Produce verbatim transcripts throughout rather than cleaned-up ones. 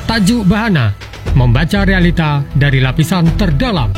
Tajuk Bahana, membaca realita dari lapisan terdalam.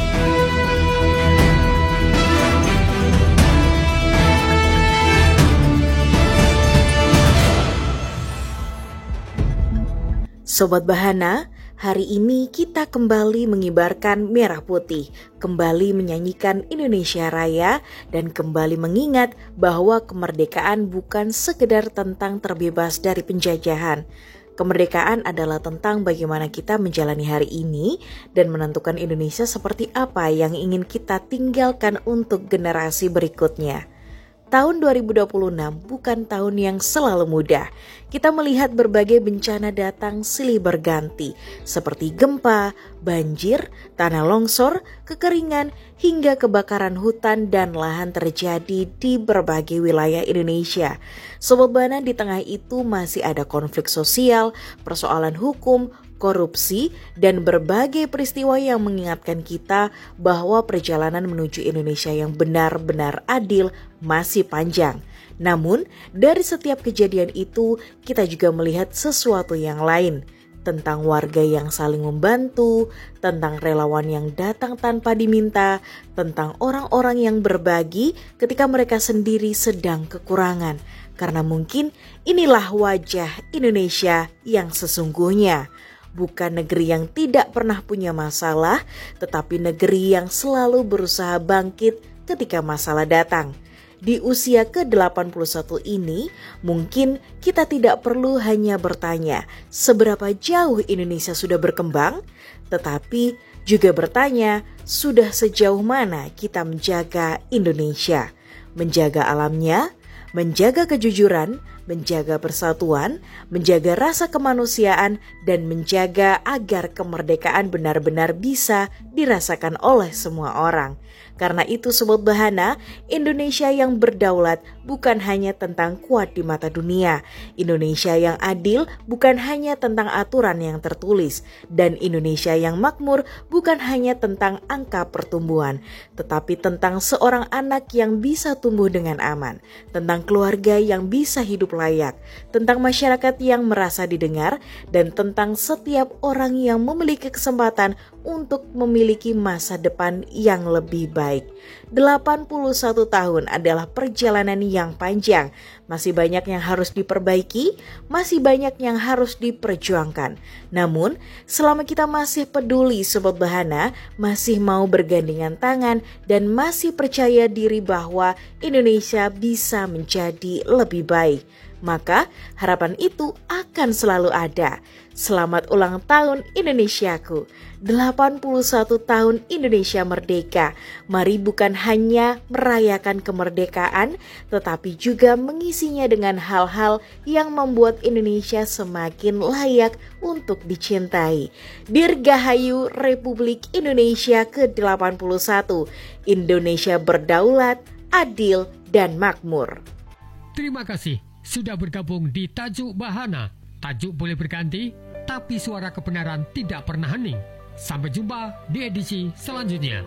Sobat Bahana, hari ini kita kembali mengibarkan merah putih, kembali menyanyikan Indonesia Raya, dan kembali mengingat bahwa kemerdekaan bukan sekedar tentang terbebas dari penjajahan. Kemerdekaan adalah tentang bagaimana kita menjalani hari ini dan menentukan Indonesia seperti apa yang ingin kita tinggalkan untuk generasi berikutnya. Tahun dua ribu dua puluh enam bukan tahun yang selalu mudah. Kita melihat berbagai bencana datang silih berganti, seperti gempa, banjir, tanah longsor, kekeringan, hingga kebakaran hutan dan lahan terjadi di berbagai wilayah Indonesia. Sobat Bahana, di tengah itu masih ada konflik sosial, persoalan hukum, korupsi, dan berbagai peristiwa yang mengingatkan kita bahwa perjalanan menuju Indonesia yang benar-benar adil masih panjang. Namun, dari setiap kejadian itu, kita juga melihat sesuatu yang lain. Tentang warga yang saling membantu, tentang relawan yang datang tanpa diminta, tentang orang-orang yang berbagi ketika mereka sendiri sedang kekurangan. Karena mungkin inilah wajah Indonesia yang sesungguhnya. Bukan negeri yang tidak pernah punya masalah, tetapi negeri yang selalu berusaha bangkit ketika masalah datang. Di usia ke delapan puluh satu ini, mungkin kita tidak perlu hanya bertanya seberapa jauh Indonesia sudah berkembang, tetapi juga bertanya sudah sejauh mana kita menjaga Indonesia, menjaga alamnya, menjaga kejujuran, menjaga persatuan, menjaga rasa kemanusiaan, dan menjaga agar kemerdekaan benar-benar bisa dirasakan oleh semua orang. Karena itu Sobat Bahana, Indonesia yang berdaulat bukan hanya tentang kuat di mata dunia. Indonesia yang adil bukan hanya tentang aturan yang tertulis. Dan Indonesia yang makmur bukan hanya tentang angka pertumbuhan, tetapi tentang seorang anak yang bisa tumbuh dengan aman, tentang keluarga yang bisa hidup layak, tentang masyarakat yang merasa didengar, dan tentang setiap orang yang memiliki kesempatan untuk memiliki masa depan yang lebih baik. delapan puluh satu tahun adalah perjalanan yang panjang. Masih banyak yang harus diperbaiki, masih banyak yang harus diperjuangkan. Namun, selama kita masih peduli Sobat Bahana, masih mau bergandengan tangan, dan masih percaya diri bahwa Indonesia bisa menjadi lebih baik, maka harapan itu akan selalu ada. Selamat ulang tahun Indonesiaku, delapan puluh satu tahun Indonesia merdeka. Mari bukan hanya merayakan kemerdekaan, tetapi juga mengisinya dengan hal-hal yang membuat Indonesia semakin layak untuk dicintai. Dirgahayu Republik Indonesia ke delapan puluh satu, Indonesia berdaulat, adil, dan makmur. Terima kasih sudah bergabung di Tajuk Bahana. Tajuk boleh berganti, tapi suara kebenaran tidak pernah hening. Sampai jumpa di edisi selanjutnya.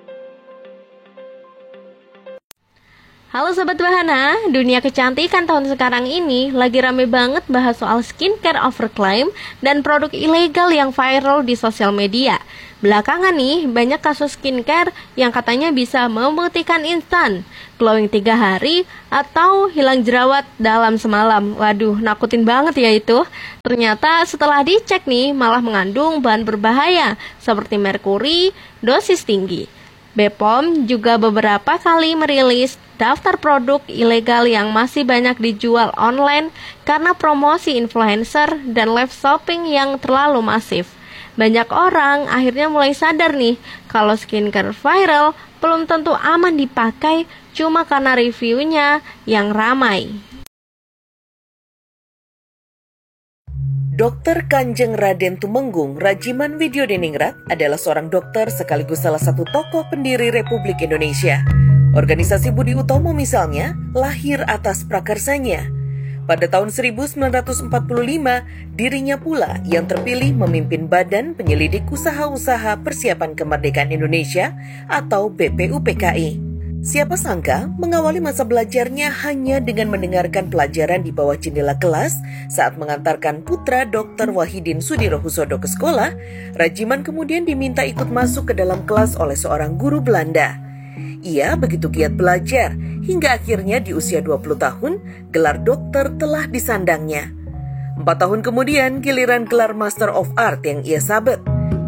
Halo Sobat Bahana, dunia kecantikan tahun sekarang ini lagi rame banget bahas soal skincare overclaim dan produk ilegal yang viral di sosial media. Belakangan nih, banyak kasus skincare yang katanya bisa memutihkan instan, glowing tiga hari, atau hilang jerawat dalam semalam. Waduh, nakutin banget ya itu. Ternyata setelah dicek nih, malah mengandung bahan berbahaya seperti merkuri, dosis tinggi. B P O M juga beberapa kali merilis daftar produk ilegal yang masih banyak dijual online karena promosi influencer dan live shopping yang terlalu masif. Banyak orang akhirnya mulai sadar nih kalau skincare viral belum tentu aman dipakai cuma karena reviewnya yang ramai. Dokter Kanjeng Raden Tumenggung Rajiman Widyodiningrat adalah seorang dokter sekaligus salah satu tokoh pendiri Republik Indonesia. Organisasi Budi Utomo misalnya lahir atas prakarsanya. Pada tahun seribu sembilan ratus empat puluh lima, dirinya pula yang terpilih memimpin Badan Penyelidik Usaha-Usaha Persiapan Kemerdekaan Indonesia atau B P U P K I. Siapa sangka mengawali masa belajarnya hanya dengan mendengarkan pelajaran di bawah jendela kelas saat mengantarkan putra dokter Wahidin Soedirohusodo ke sekolah, Rajiman kemudian diminta ikut masuk ke dalam kelas oleh seorang guru Belanda. Ia begitu giat belajar hingga akhirnya di usia dua puluh tahun gelar dokter telah disandangnya. Empat tahun kemudian giliran gelar Master of Art yang ia sabet.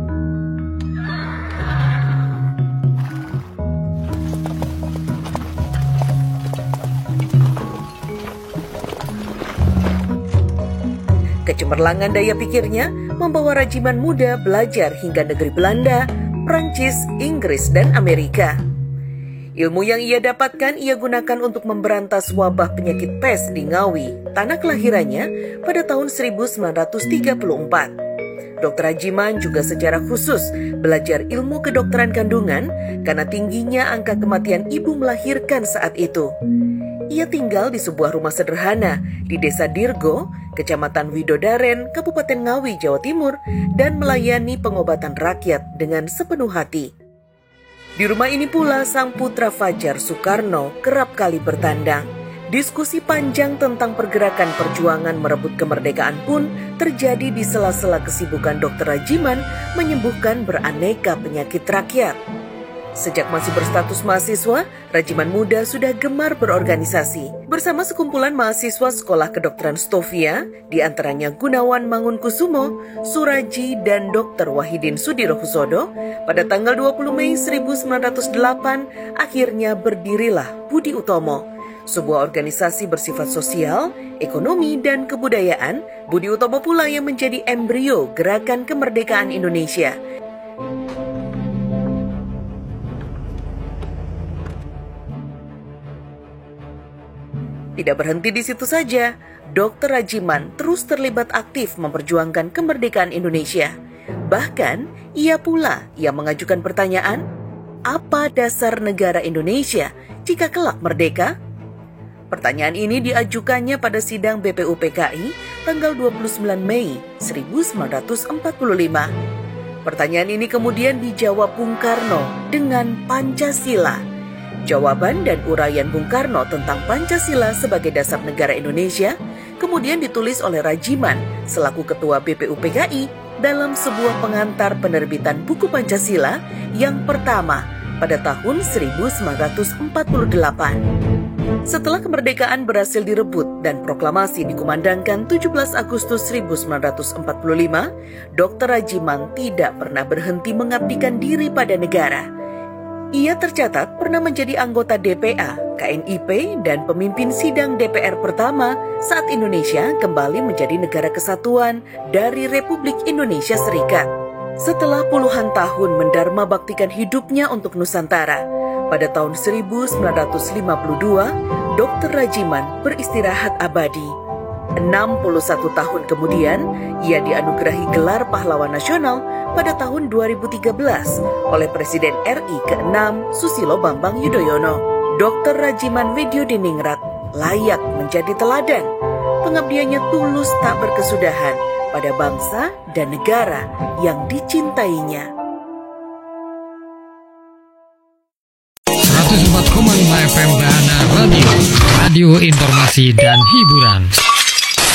Kecemerlangan daya pikirnya membawa Rajiman muda belajar hingga negeri Belanda, Prancis, Inggris, dan Amerika. Ilmu yang ia dapatkan ia gunakan untuk memberantas wabah penyakit pes di Ngawi, tanah kelahirannya, pada tahun seribu sembilan ratus tiga puluh empat. dokter Rajiman juga secara khusus belajar ilmu kedokteran kandungan karena tingginya angka kematian ibu melahirkan saat itu. Ia tinggal di sebuah rumah sederhana di Desa Dirgo, Kecamatan Widodaren, Kabupaten Ngawi, Jawa Timur, dan melayani pengobatan rakyat dengan sepenuh hati. Di rumah ini pula sang putra Fajar Soekarno kerap kali bertandang. Diskusi panjang tentang pergerakan perjuangan merebut kemerdekaan pun terjadi di sela-sela kesibukan dokter Rajiman menyembuhkan beraneka penyakit rakyat. Sejak masih berstatus mahasiswa, Rajiman muda sudah gemar berorganisasi. Bersama sekumpulan mahasiswa Sekolah Kedokteran Stovia, di antaranya Gunawan Mangunkusumo, Suraji, dan dokter Wahidin Soedirohusodo, pada tanggal dua puluh Mei seribu sembilan ratus delapan, akhirnya berdirilah Budi Utomo. Sebuah organisasi bersifat sosial, ekonomi, dan kebudayaan. Budi Utomo pula yang menjadi embrio gerakan kemerdekaan Indonesia. Tidak berhenti di situ saja, dokter Rajiman terus terlibat aktif memperjuangkan kemerdekaan Indonesia. Bahkan, ia pula yang mengajukan pertanyaan, apa dasar negara Indonesia jika kelak merdeka? Pertanyaan ini diajukannya pada sidang B P U P K I tanggal dua puluh sembilan Mei seribu sembilan ratus empat puluh lima. Pertanyaan ini kemudian dijawab Bung Karno dengan Pancasila. Jawaban dan uraian Bung Karno tentang Pancasila sebagai dasar negara Indonesia kemudian ditulis oleh Rajiman selaku Ketua B P U P K I dalam sebuah pengantar penerbitan buku Pancasila yang pertama pada tahun seribu sembilan ratus empat puluh delapan. Setelah kemerdekaan berhasil direbut dan proklamasi dikumandangkan tujuh belas Agustus seribu sembilan ratus empat puluh lima, dokter Rajiman tidak pernah berhenti mengabdikan diri pada negara. Ia tercatat pernah menjadi anggota D P A, K N I P, dan pemimpin sidang D P R pertama saat Indonesia kembali menjadi negara kesatuan dari Republik Indonesia Serikat. Setelah puluhan tahun mendharma baktikan hidupnya untuk Nusantara, pada tahun seribu sembilan ratus lima puluh dua, dokter Rajiman beristirahat abadi. enam puluh satu tahun kemudian, ia dianugerahi gelar pahlawan nasional pada tahun dua ribu tiga belas oleh Presiden R I keenam Susilo Bambang Yudhoyono. dokter Rajiman Widyodiningrat layak menjadi teladan. Pengabdiannya tulus tak berkesudahan pada bangsa dan negara yang dicintainya. seratus empat koma lima F M Bahana Radio, radio informasi dan hiburan.